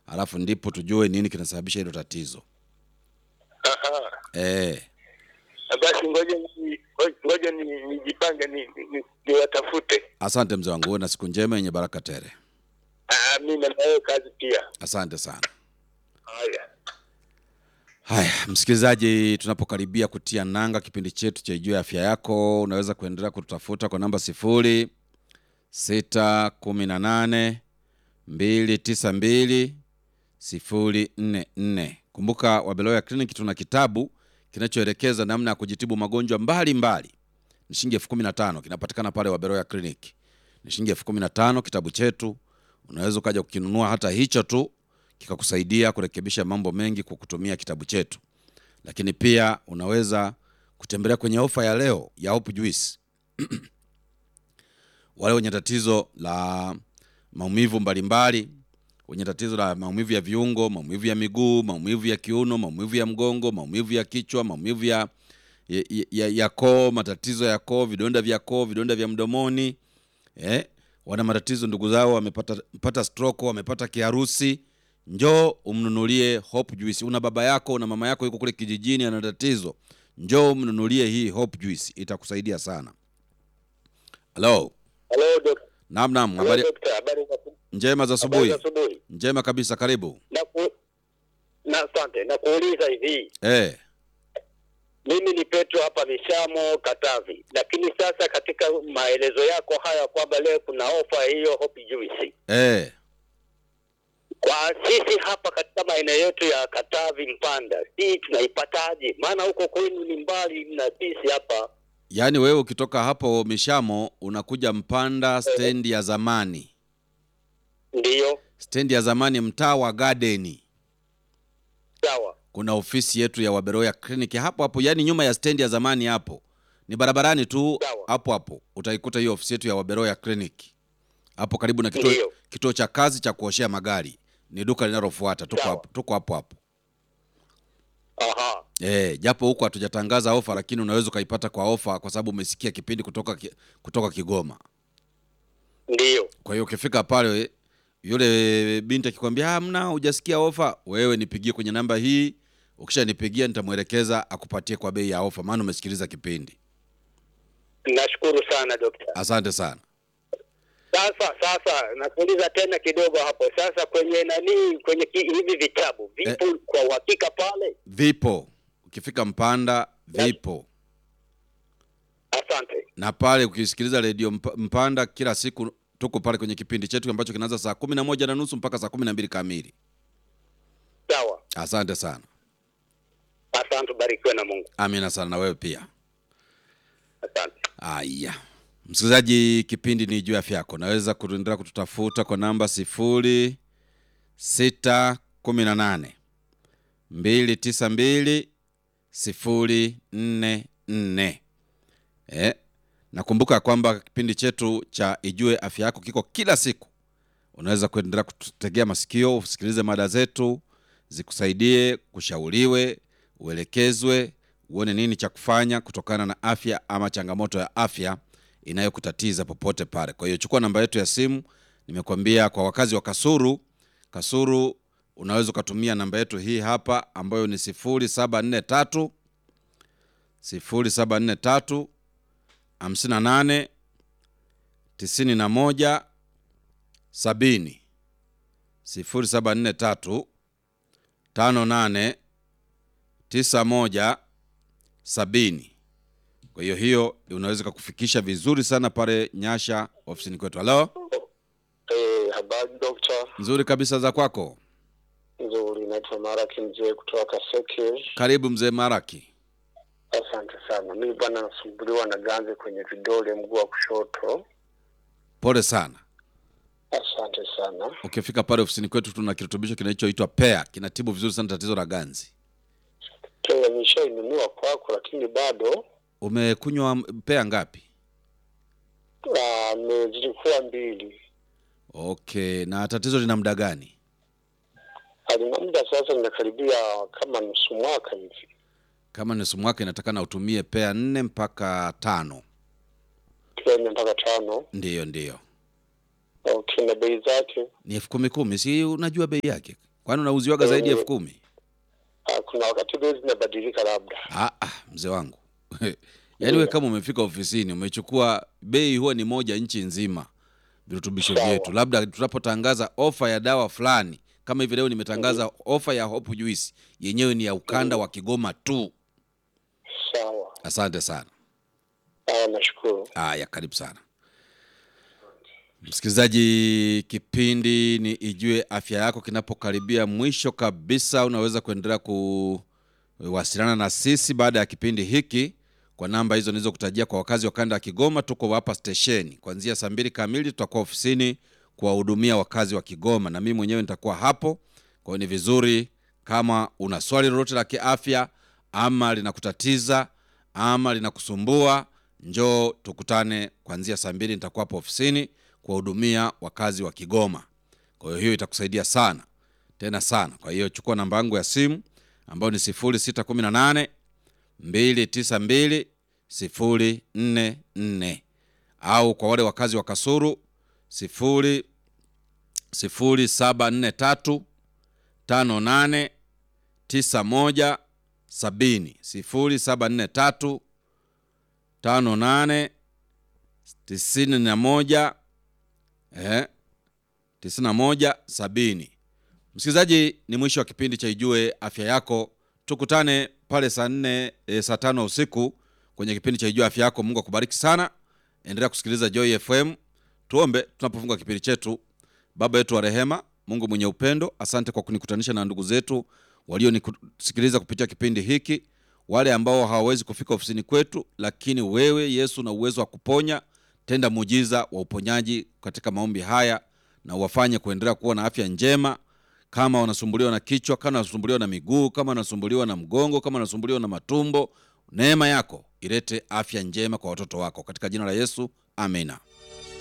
alafu ndipo tujue nini kinasababisha hilo tatizo. Basi ngoja nijipange niwatafute. Asante mzee wangu, na siku njema yenye baraka tele. Mimi na wewe kazi pia. Asante sana. Haya, msikilizaji, tunapokaribia kutia nanga kipindi chetu cha Ijue Afya Yako, unaweza kuendelea kututafuta kwa namba 0618292044. Kumbuka Wabeloya Clinic tuna kitabu kinachoelekeza namna ya kujitibu magonjwa mbalimbali. Ni shilingi 15,000, kinapatikana pale Wabeloya Clinic. Ni shilingi 15,000 kitabu chetu. Unaweza kaja kukinunua hata hicho tu, kikakusaidia kurekebisha mambo mengi kwa kutumia kitabu chetu. Lakini pia unaweza kutembelea kwenye ofa ya leo ya Hope Juice. Wale wenye tatizo la maumivu mbalimbali, wenye tatizo la maumivu ya viungo, maumivu ya miguu, maumivu ya kiuno, maumivu ya mgongo, maumivu ya kichwa, maumivu ya koo, matatizo ya koo, vidonda vya koo, vidonda vya mdomoni, wana matatizo ndugu zao, wamepata stroke, wamepata kiharusi, njoo umnunulie Hope Juice. Una baba yako, una mama yako yuko kule kijijini ana tatizo, njoo umnunulie hii Hope Juice, itakusaidia sana. Hello Doctor. Naam, habari njema za asubuhi. Njema kabisa, karibu. Asante. Nakuuliza hivi. Mimi ni Petro hapa Mishamo, Katavi. Lakini sasa katika maelezo yako haya kwamba leo kuna ofa hiyo Hope Juice. Kwa sisi hapa katika maeneo yetu ya Katavi Mpanda, hii tunaipataje? Maana huko kwenu ni mbali na sisi hapa. Yaani wewe ukitoka hapo Mishamo unakuja Mpanda stendi ya zamani. Ndiyo. Stendi ya zamani, mtaa wa Garden. Sawa. Kuna ofisi yetu ya Wabeloya Clinic hapo, yani nyuma ya stendi ya zamani hapo. Ni barabarani tu hapo utaikuta hiyo ofisi yetu ya Wabeloya Clinic. Hapo karibu na kituo cha kazi cha kuoshea magari. Ni duka linalofuata, tuko hapo. Japo huko hatujatangaza ofa, lakini unaweza kaipata kwa ofa kwa sababu umesikia kipindi kutoka Kigoma. Ndiyo. Kwa hiyo ukifika pale, yule binti akikwambia hamna hujasikia ofa, wewe nipigie kwenye namba hii. Ukishanipigia nitamuelekeza akupatie kwa bei ya ofa, maana umesikiliza kipindi. Nashukuru sana daktari. Asante sana. Sasa nakuuliza tena kidogo hapo. Sasa kwenye hivi vitabu vipo kwa uhakika pale? Vipo. Ukifika Mpanda vipo. Asante. Na pale ukisikiliza radio Mpanda kila siku tuko pale kwenye kipindi chetu ambacho kinaanza saa 11:30 mpaka saa 12 kamili. Sawa. Asante sana. Asante, barikiwe na Mungu. Amina sana, na wewe pia. Asante. Aya. Msikilizaji, kipindi ni Ijue Afya Yako. Naweza kuendelea kututafuta kwa namba 0618292044. Nakumbuka kwamba kipindi chetu cha Ijue Afya Yako kiko kila siku. Unaweza kuendelea kututegea masikio, usikilize mada zetu, zikusaidie, kushauriwe, uelekezwe, uone nini cha kufanya kutokana na afya ama changamoto ya afya inayokutatiza popote pale. Kwa hiyo chukua namba yetu ya simu. Nimekwambia kwa wakazi wa Kasuru unaweza kutumia namba yetu hii hapa ambayo ni 0743 58 91 70. 0743 58 91 70. Kwa hiyo unaweza kukufikisha vizuri sana pale Nyasha ofisini kwetu. Hello? Habari doctor. Nzuri kabisa, za kwako? Nzuri, naitwa Maraki mzee kutoka Kaseke. Karibu mzee Maraki. Asante sana. Mimi bwana nasumbuliwa na ganzi kwenye vidole mguu wa kushoto. Pole sana. Asante sana. Ukifika pale ofisini kwetu tuna kirutubisho kinachoitwa Pea, kinatibu vizuri sana tatizo la ganzi. Pea nishainunua kwako lakini bado. Umekunywa Pea ngapi? Zilikuwa 2. Okay, na tatizo lina muda gani? Alina muda sasa linakaribia kama nusu mwaka hivi. Kama nusu mwaka inatakana utumie Pea 4 mpaka 5. Pea 4 mpaka 5? Ndiyo. Okay, na bei zake? Ni 10,000, si unajua bei yake? Kwani unauziwaga zaidi ya 10,000? Kuna wakati bei zinabadilika labda. Mzee wangu. Yaani wewe kama umefika ofisini umechukua bei huwa ni moja nchi nzima virutubisho vyetu. Labda tunapotangaza ofa ya dawa fulani, kama hivi leo nimetangaza ofa ya Hope Juice, yenyewe ni ya ukanda wa Kigoma tu. Sawa. Asante sana. Nashukuru. Karibu sana. Msikilizaji, kipindi ni Ijue Afya Yako kinapokaribia mwisho kabisa. Unaweza kuendelea kuwasiliana na sisi baada ya kipindi hiki kwa namba hizo nilizokutajia. Kwa wakazi wa kanda ya Kigoma, tuko hapa station kuanzia saa 2 kamili, tutakuwa ofisini kuwahudumia wakazi wa Kigoma, na mimi mwenyewe nitakuwa hapo. Kwa hiyo ni vizuri kama una swali lolote la kiafya, ama linakutatiza ama linakusumbua, njoo tukutane kuanzia saa 2. Nitakuwa hapo ofisini kuwahudumia wakazi wa Kigoma. Kwa hiyo itakusaidia sana tena sana. Kwa hiyo chukua namba yangu ya simu ambayo ni 0618 292 044, au kwa wale wakazi wa Kasulu 0743 58 91 70, 0743 58 91 70. Msikilizaji, ni mwisho wa kipindi cha Ijue Afya Yako. Tukutane pale saa 5 usiku kwenye kipindi cha Ijue Afya Yako. Mungu akubariki sana. Endelea kusikiliza Joy FM. Tuombe tunapofunga kipindi chetu. Baba yetu wa rehema, Mungu mwenye upendo, asante kwa kunikutanisha na ndugu zetu walionisikiliza kupitia kipindi hiki, wale ambao hawawezi kufika ofisini kwetu, lakini wewe Yesu na uwezo wa kuponya. Tenda muujiza wa uponyaji katika maombi haya, na uwafanye kuendelea kuwa na afya njema. Kama wanasumbuliwa na kichwa, kama wanasumbuliwa na miguu, kama wanasumbuliwa na mgongo, kama wanasumbuliwa na matumbo, neema yako ilete afya njema kwa watoto wako, katika jina la Yesu, amina.